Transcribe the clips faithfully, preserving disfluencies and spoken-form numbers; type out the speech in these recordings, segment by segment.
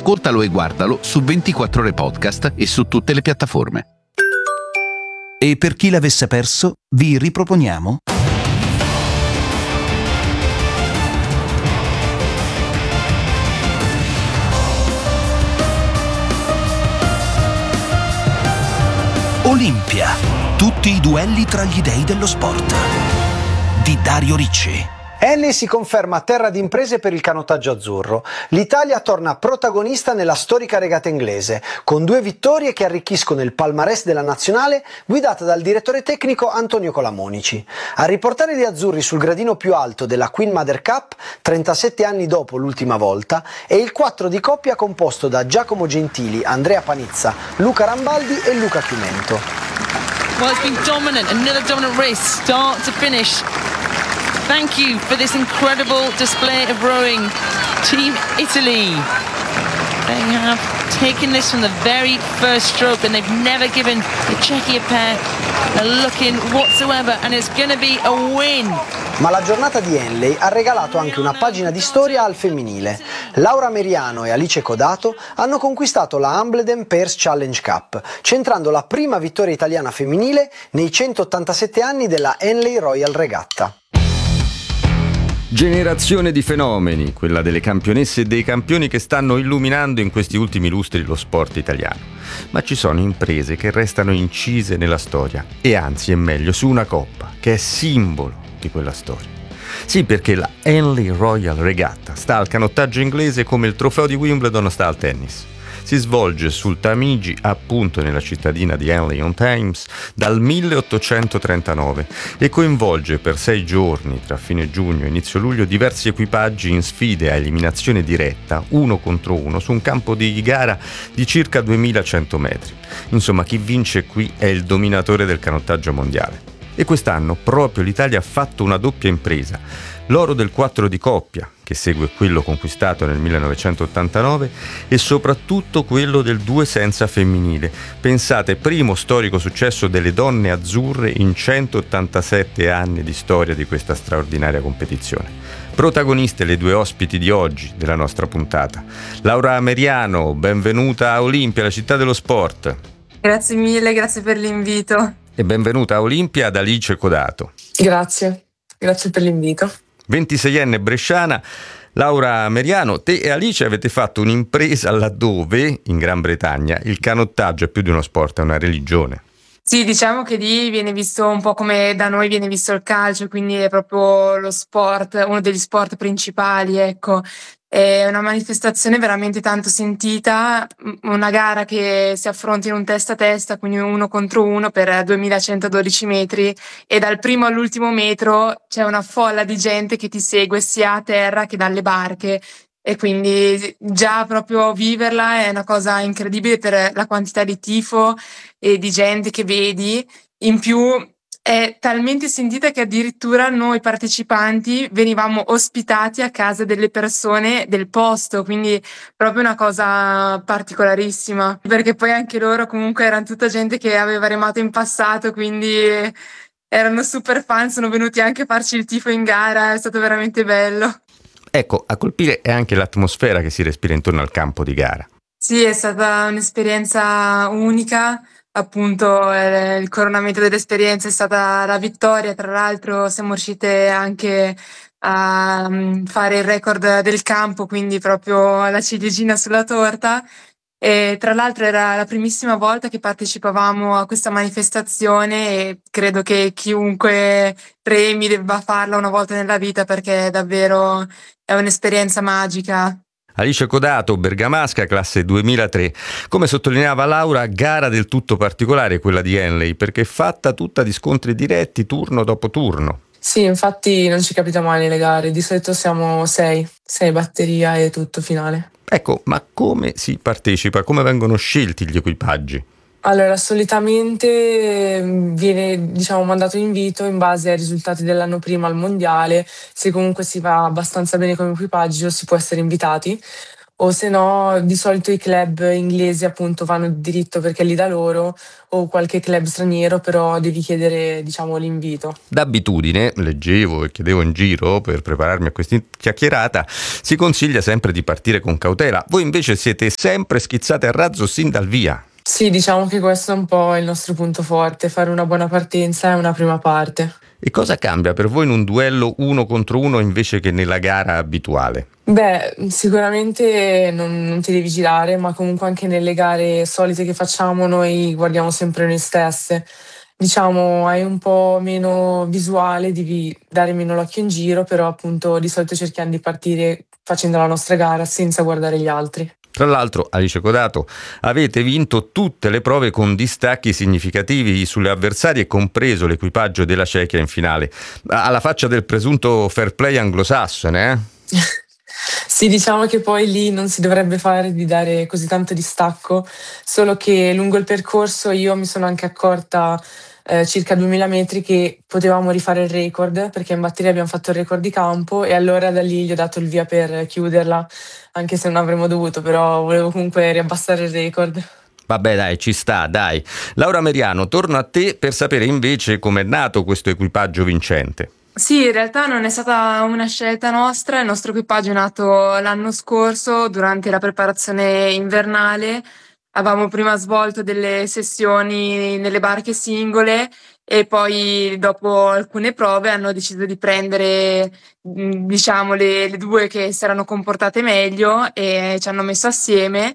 Ascoltalo e guardalo su ventiquattro Ore Podcast e su tutte le piattaforme. E per chi l'avesse perso, vi riproponiamo Olimpia, tutti i duelli tra gli dei dello sport, di Dario Ricci. Henley si conferma terra di imprese per il canottaggio azzurro. L'Italia torna protagonista nella storica regata inglese, con due vittorie che arricchiscono il palmarès della nazionale guidata dal direttore tecnico Antonio Colamonici. A riportare gli azzurri sul gradino più alto della Queen Mother Cup, trentasette anni dopo l'ultima volta, è il quattro di coppia composto da Giacomo Gentili, Andrea Panizza, Luca Rambaldi e Luca Chiumento. Well, it's been dominant, another dominant race, start to finish. Thank you for this incredible display of rowing, Team Italy. They have taken this from the very first stroke and they've never given the Czechia pair a look in whatsoever, and it's going to be a win. Ma la giornata di Henley ha regalato anche una pagina di storia al femminile. Laura Meriano e Alice Codato hanno conquistato la Hambledon Pairs Challenge Cup, centrando la prima vittoria italiana femminile nei centottantasette anni della Henley Royal Regatta. Generazione di fenomeni, quella delle campionesse e dei campioni che stanno illuminando in questi ultimi lustri lo sport italiano. Ma ci sono imprese che restano incise nella storia, e anzi è meglio su una coppa che è simbolo di quella storia. Sì, perché la Henley Royal Regatta sta al canottaggio inglese come il trofeo di Wimbledon sta al tennis. Si svolge sul Tamigi, appunto nella cittadina di Henley-on-Thames, dal milleottocentotrentanove e coinvolge per sei giorni, tra fine giugno e inizio luglio, diversi equipaggi in sfide a eliminazione diretta, uno contro uno, su un campo di gara di circa duemilacento metri. Insomma, chi vince qui è il dominatore del canottaggio mondiale. E quest'anno proprio l'Italia ha fatto una doppia impresa. L'oro del quattro di coppia, che segue quello conquistato nel millenovecentottantanove, e soprattutto quello del due senza femminile. Pensate, primo storico successo delle donne azzurre in centottantasette anni di storia di questa straordinaria competizione. Protagoniste le due ospiti di oggi della nostra puntata. Laura Meriano, benvenuta a Olimpia, la città dello sport. Grazie mille, grazie per l'invito. E benvenuta a Olimpia ad Alice Codato. Grazie, grazie per l'invito. ventiseienne bresciana, Laura Meriano, te e Alice avete fatto un'impresa laddove, in Gran Bretagna, il canottaggio è più di uno sport, è una religione. Sì, diciamo che lì viene visto un po' come da noi viene visto il calcio, quindi è proprio lo sport, uno degli sport principali, ecco. È una manifestazione veramente tanto sentita, una gara che si affronta in un testa a testa, quindi uno contro uno per duemilacentododici metri, e dal primo all'ultimo metro c'è una folla di gente che ti segue sia a terra che dalle barche, e quindi già proprio viverla è una cosa incredibile per la quantità di tifo e di gente che vedi. In più è talmente sentita che addirittura noi partecipanti venivamo ospitati a casa delle persone del posto, quindi proprio una cosa particolarissima, perché poi anche loro comunque erano tutta gente che aveva remato in passato, quindi erano super fan, sono venuti anche a farci il tifo in gara, è stato veramente bello. Ecco, a colpire è anche l'atmosfera che si respira intorno al campo di gara. Sì, è stata un'esperienza unica. Appunto eh, il coronamento dell'esperienza è stata la vittoria, tra l'altro siamo riuscite anche a um, fare il record del campo, quindi proprio la ciliegina sulla torta, e tra l'altro era la primissima volta che partecipavamo a questa manifestazione e credo che chiunque remi debba farla una volta nella vita, perché davvero è un'esperienza magica. Alice Codato, bergamasca, classe duemilatré. Come sottolineava Laura, gara del tutto particolare quella di Henley, perché è fatta tutta di scontri diretti, turno dopo turno. Sì, infatti non ci capita mai nelle gare, di solito siamo sei, sei batteria e tutto finale. Ecco, ma come si partecipa? Come vengono scelti gli equipaggi? Allora, solitamente viene, diciamo, mandato invito in base ai risultati dell'anno prima al mondiale. Se comunque si va abbastanza bene come equipaggio si può essere invitati, o se no di solito i club inglesi appunto vanno di diritto perché li dà loro, o qualche club straniero, però devi chiedere diciamo l'invito. D'abitudine, leggevo e chiedevo in giro per prepararmi a questa chiacchierata, si consiglia sempre di partire con cautela. Voi invece siete sempre schizzate a razzo sin dal via. Sì, diciamo che questo è un po' il nostro punto forte, fare una buona partenza è una prima parte. E cosa cambia per voi in un duello uno contro uno invece che nella gara abituale? Beh, sicuramente non, non ti devi girare, ma comunque anche nelle gare solite che facciamo noi guardiamo sempre noi stesse. Diciamo, hai un po' meno visuale, devi dare meno l'occhio in giro, però appunto di solito cerchiamo di partire facendo la nostra gara senza guardare gli altri. Tra l'altro, Alice Codato, avete vinto tutte le prove con distacchi significativi sulle avversarie, compreso l'equipaggio della Cechia in finale. Alla faccia del presunto fair play anglosassone, eh? Sì, diciamo che poi lì non si dovrebbe fare di dare così tanto distacco, solo che lungo il percorso io mi sono anche accorta eh, circa duemila metri che potevamo rifare il record, perché in batteria abbiamo fatto il record di campo e allora da lì gli ho dato il via per chiuderla, anche se non avremmo dovuto, però volevo comunque riabbassare il record. Vabbè dai, ci sta, dai. Laura Meriano, torno a te per sapere invece com'è nato questo equipaggio vincente. Sì, in realtà non è stata una scelta nostra, il nostro equipaggio è nato l'anno scorso durante la preparazione invernale. Avevamo prima svolto delle sessioni nelle barche singole e poi dopo alcune prove hanno deciso di prendere mh, diciamo le, le due che si erano comportate meglio e ci hanno messo assieme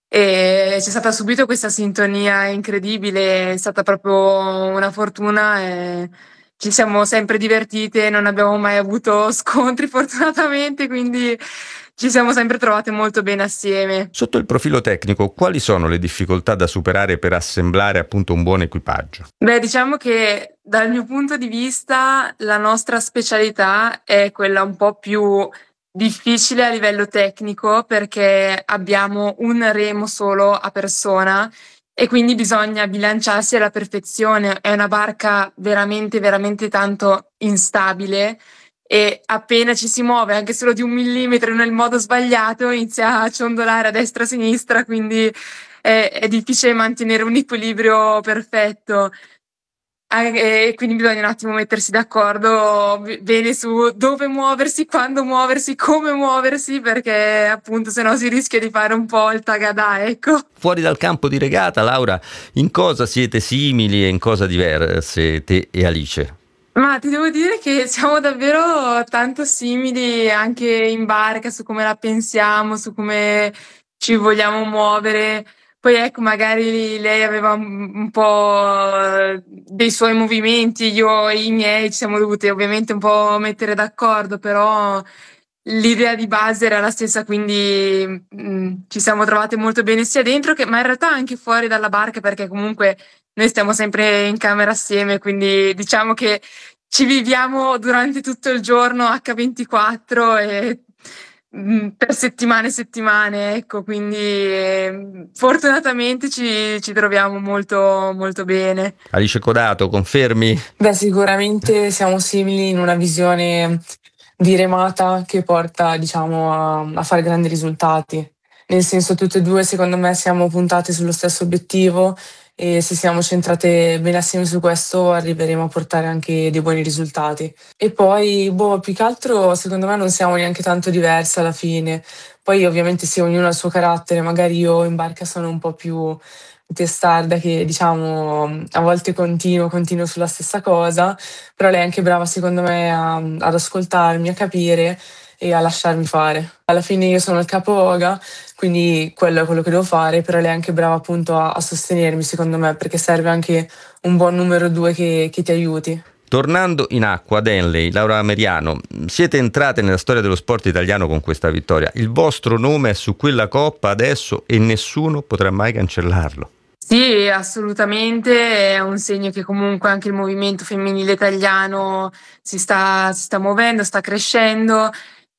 e c'è stata subito questa sintonia incredibile, è stata proprio una fortuna e ci siamo sempre divertite, non abbiamo mai avuto scontri fortunatamente, quindi ci siamo sempre trovate molto bene assieme. Sotto il profilo tecnico, quali sono le difficoltà da superare per assemblare appunto un buon equipaggio? Beh, diciamo che dal mio punto di vista la nostra specialità è quella un po' più difficile a livello tecnico perché abbiamo un remo solo a persona e quindi bisogna bilanciarsi alla perfezione. È una barca veramente, veramente tanto instabile e appena ci si muove anche solo di un millimetro nel modo sbagliato inizia a ciondolare a destra e a sinistra, quindi è, è difficile mantenere un equilibrio perfetto. E quindi bisogna un attimo mettersi d'accordo bene su dove muoversi, quando muoversi, come muoversi, perché appunto se no si rischia di fare un po' il tagadà, ecco. Fuori dal campo di regata, Laura, in cosa siete simili e in cosa diverse te e Alice? Ma ti devo dire che siamo davvero tanto simili anche in barca, su come la pensiamo, su come ci vogliamo muovere. Poi ecco, magari lei aveva un un po' dei suoi movimenti, io e i miei ci siamo dovuti ovviamente un po' mettere d'accordo, però l'idea di base era la stessa, quindi mh, ci siamo trovate molto bene sia dentro che, ma in realtà anche fuori dalla barca, perché comunque noi stiamo sempre in camera assieme, quindi diciamo che ci viviamo durante tutto il giorno acca ventiquattro e mh, per settimane e settimane, ecco, quindi eh, fortunatamente ci, ci troviamo molto, molto bene. Alice Codato, confermi? Beh, sicuramente siamo simili in una visione di remata che porta, diciamo, a, a fare grandi risultati. Nel senso, tutte e due, secondo me, siamo puntate sullo stesso obiettivo e se siamo centrate bene assieme su questo arriveremo a portare anche dei buoni risultati. E poi, boh, più che altro, secondo me non siamo neanche tanto diverse alla fine. Poi ovviamente sì, ognuno ha il suo carattere, magari io in barca sono un po' più testarda che diciamo a volte continuo, continuo sulla stessa cosa, però lei è anche brava secondo me a- ad ascoltarmi, a capire e a lasciarmi fare. Alla fine io sono il capo Oga, quindi quello è quello che devo fare, però lei è anche brava appunto a, a sostenermi secondo me, perché serve anche un buon numero due che, che ti aiuti. Tornando in acqua, Denley, Laura Meriano, siete entrate nella storia dello sport italiano con questa vittoria. Il vostro nome è su quella coppa adesso e nessuno potrà mai cancellarlo. Sì, assolutamente, è un segno che comunque anche il movimento femminile italiano si sta, si sta muovendo, sta crescendo.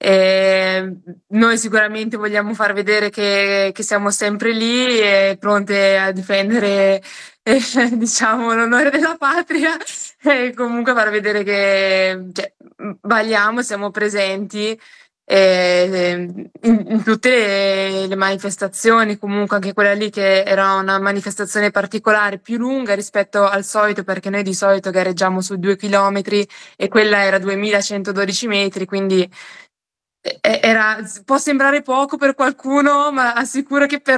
E noi sicuramente vogliamo far vedere che, che siamo sempre lì e pronte a difendere eh, diciamo l'onore della patria e comunque far vedere che cioè, valiamo, siamo presenti in, in tutte le, le manifestazioni, comunque anche quella lì che era una manifestazione particolare, più lunga rispetto al solito, perché noi di solito gareggiamo su due chilometri e quella era duemilacentododici metri, quindi era, può sembrare poco per qualcuno, ma assicuro che per